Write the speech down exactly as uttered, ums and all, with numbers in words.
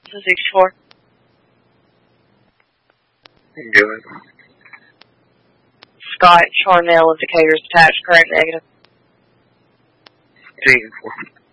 This is sixty-four. Good. Scott, Charnel indicators attached, current negative. ten four.